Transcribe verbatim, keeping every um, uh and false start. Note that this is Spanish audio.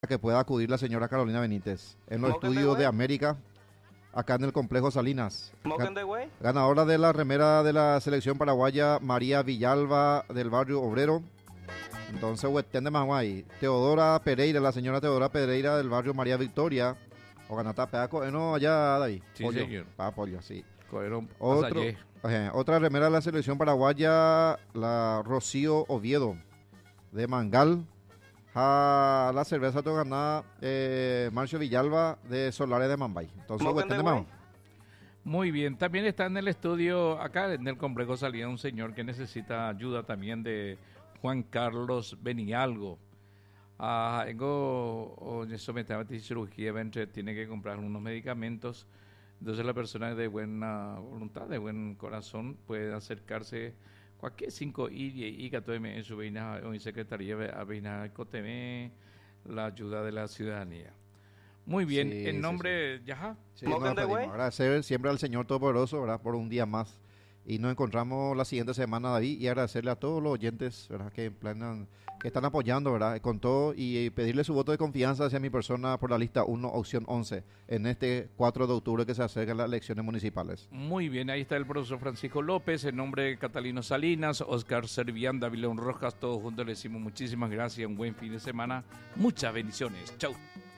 que pueda acudir la señora Carolina Benítez en los Smoking the estudios de way. América, acá en el complejo Salinas. Smoking Gan- the way. Ganadora de la remera de la selección paraguaya, María Villalba del barrio Obrero. Entonces, Huetén de Maguay. Teodora Pereira, la señora Teodora Pereira del barrio María Victoria. O ganata peaco, eh, no, allá, David. Sí, Pollo. señor. Ah, pollo, sí. Cogieron Otro, pasallé. ajá, otra remera de la selección paraguaya, la Rocío Oviedo de Mangal. A la cerveza toganada eh, Marcio Villalba de Solares de Mambay. Entonces, Smoking Huetén the de way. Maguay. Muy bien, también está en el estudio, acá en el complejo salía un señor que necesita ayuda también de Juan Carlos Benialgo. Ah, tengo, o sometido a cirugía, entre, tiene que comprar unos medicamentos. Entonces la persona de buena voluntad, de buen corazón, puede acercarse cualquier cinco y y gato en su veina o en secretaría a veina coteme la ayuda de la ciudadanía. Muy bien, Sí, en sí, nombre, ya. Sí, Smoking nos the pedimos way. agradecer siempre al Señor Todopoderoso, ¿verdad? Por un día más. Y nos encontramos la siguiente semana, David, y agradecerle a todos los oyentes, ¿verdad? Que planean, que están apoyando, ¿verdad? Con todo, y pedirle su voto de confianza hacia mi persona por la lista uno, opción once, en este cuatro de octubre que se acercan las elecciones municipales. Muy bien, ahí está el profesor Francisco López, en nombre de Catalino Salinas, Oscar Servián, David León Rojas, todos juntos le decimos muchísimas gracias, un buen fin de semana, muchas bendiciones, chau.